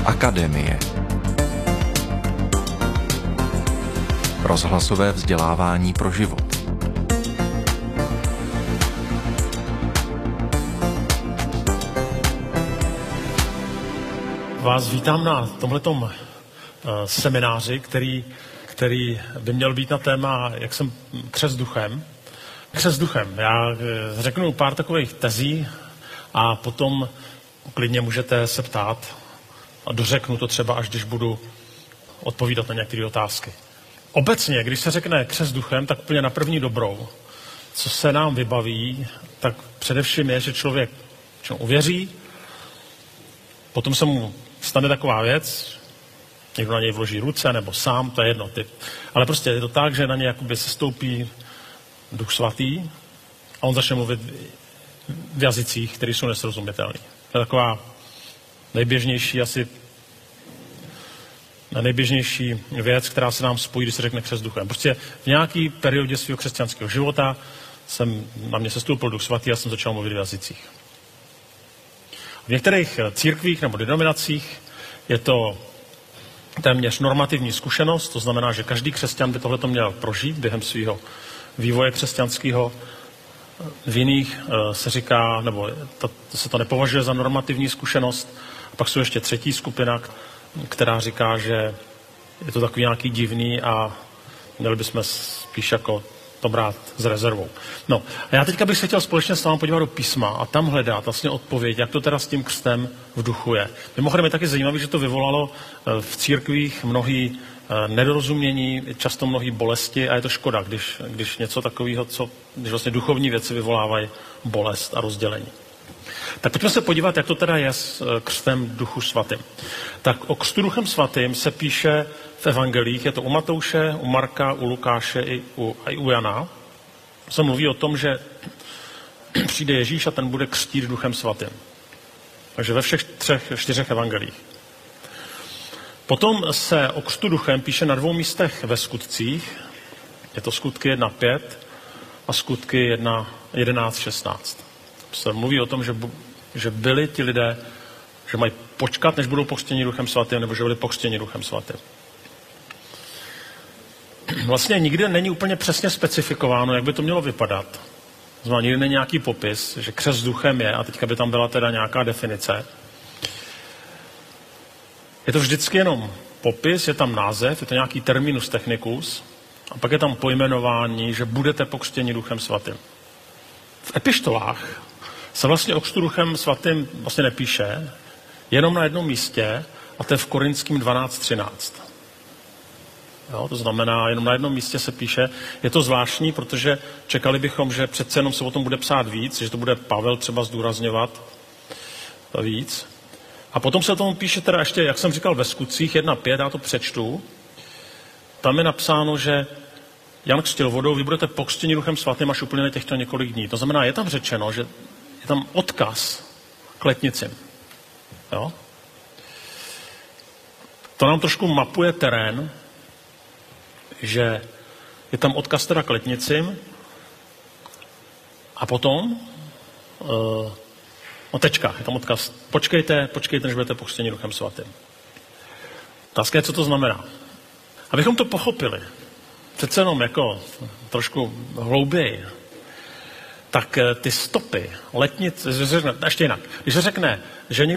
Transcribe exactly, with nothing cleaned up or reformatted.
Akademie. Rozhlasové vzdělávání pro život. Vás vítám na tomhletom uh, semináři, který, který by měl být na téma, jak jsem křest duchem. Křest duchem. Já uh, řeknu pár takových tezí a potom klidně můžete se ptát a dořeknu to třeba, až když budu odpovídat na některé otázky. Obecně, když se řekne křest duchem, tak úplně na první dobrou, co se nám vybaví, tak především je, že člověk uvěří, potom se mu stane taková věc, někdo na něj vloží ruce, nebo sám, to je jedno. Ty. Ale prostě je to tak, že na něj jakoby sestoupí Duch Svatý a on začne mluvit v jazycích, které jsou nesrozumitelné. To je taková nejběžnější asi nejběžnější věc, která se nám spojí, když se řekne křest duchem. Prostě v nějaký periodě svého křesťanského života jsem na mě sestoupil Duch Svatý a jsem začal mluvit v jazycích. V některých církvích nebo denominacích je to téměř normativní zkušenost, to znamená, že každý křesťan by tohleto měl prožít během svého vývoje křesťanského. V jiných se říká, nebo to, to se to nepovažuje za normativní zkušenost. A pak jsou ještě třetí skupina, která říká, že je to takový nějaký divný a měli bychom spíš jako to brát s rezervou. No a já teďka bych se chtěl společně s vámi podívat do písma a tam hledat vlastně odpověď, jak to teda s tím křtem v duchu je. Mimochodem je taky zajímavé, že to vyvolalo v církvích mnohý nedorozumění, často mnohý bolesti a je to škoda, když, když něco takového, co, když vlastně duchovní věci vyvolávají bolest a rozdělení. Tak pojďme se podívat, jak to teda je s křtem duchu svatým. Tak o křtu duchem svatým se píše v evangelích, je to u Matouše, u Marka, u Lukáše i u, i u Jana. Se mluví o tom, že přijde Ježíš a ten bude křtít duchem svatým. Takže ve všech třech, čtyřech evangelích. Potom se o křtu duchem píše na dvou místech ve skutcích. Je to skutky jedna pět a skutky jedenáct šestnáct. Se mluví o tom, že, že byli ti lidé, že mají počkat, než budou pokřtěni duchem svatým, nebo že byli pokřtěni duchem svatým. Vlastně nikdy není úplně přesně specifikováno, jak by to mělo vypadat. Znamená, nikdy není nějaký popis, že křest duchem je, a teďka by tam byla teda nějaká definice. Je to vždycky jenom popis, je tam název, je to nějaký terminus technicus, a pak je tam pojmenování, že budete pokřtěni duchem svatým. V epištolách se vlastně o křtu duchem svatým vlastně nepíše, jenom na jednom místě, a to je v Korinským dvanáct třináct. Jo, to znamená, jenom na jednom místě se píše. Je to zvláštní, protože čekali bychom, že přece jenom se o tom bude psát víc, že to bude Pavel třeba zdůrazňovat víc. A potom se o tom píše teda ještě, jak jsem říkal, ve skutcích jedna pět, já to přečtu. Tam je napsáno, že Jan křtil vodou, vy budete pokřtěni duchem svatým až uplyne těchto několik dní. To znamená, je tam řečeno, že je tam odkaz k letnicím. Jo? To nám trošku mapuje terén, že je tam odkaz teda k letnicím a potom uh, no tečka, je tam odkaz počkejte, počkejte, než budete pokřtěni duchem svatým. Otázka je, co to znamená. Abychom to pochopili, přece jenom jako trošku hlouběji, tak ty stopy, letnic, ještě jinak, když se řekne, že někdo